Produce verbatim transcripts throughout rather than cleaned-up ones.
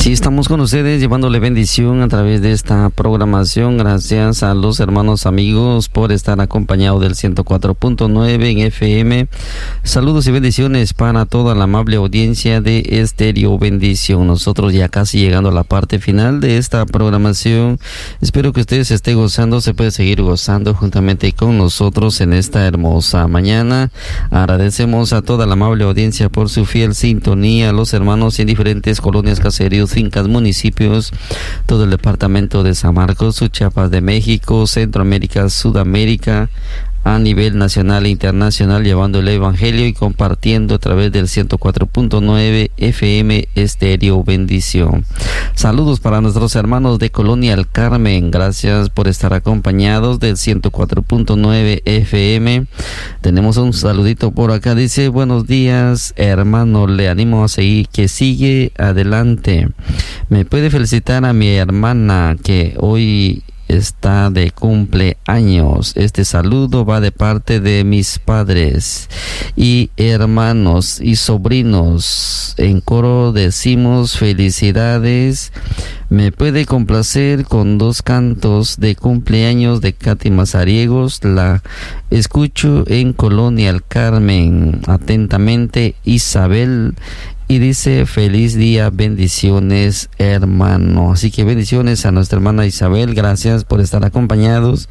Así estamos con ustedes, llevándole bendición a través de esta programación. Gracias a los hermanos amigos por estar acompañados del ciento cuatro punto nueve en F M. Saludos y bendiciones para toda la amable audiencia de Estéreo Bendición. Nosotros ya casi llegando a la parte final de esta programación. Espero que ustedes estén gozando, se puede seguir gozando juntamente con nosotros en esta hermosa mañana. Agradecemos a toda la amable audiencia por su fiel sintonía, a los hermanos en diferentes colonias, caseríos, fincas, municipios, todo el departamento de San Marcos, Chiapas de México, Centroamérica, Sudamérica, a nivel nacional e internacional, llevando el evangelio y compartiendo a través del ciento cuatro punto nueve F M Estéreo Bendición. Saludos para nuestros hermanos de Colonia El Carmen, gracias por estar acompañados del ciento cuatro punto nueve F M. Tenemos un saludito por acá, dice: buenos días hermano, le animo a seguir, que sigue adelante. Me puede felicitar a mi hermana que hoy está de cumpleaños. Este saludo va de parte de mis padres y hermanos y sobrinos. En coro decimos felicidades. Me puede complacer con dos cantos de cumpleaños de Katy Mazariegos. La escucho en Colonia El Carmen. Atentamente, Isabel. Y dice: feliz día, bendiciones hermano. Así que bendiciones a nuestra hermana Isabel, gracias por estar acompañados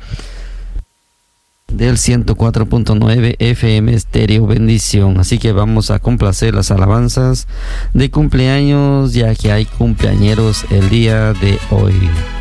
del ciento cuatro punto nueve F M Estéreo Bendición. Así que vamos a complacer las alabanzas de cumpleaños, ya que hay cumpleañeros el día de hoy.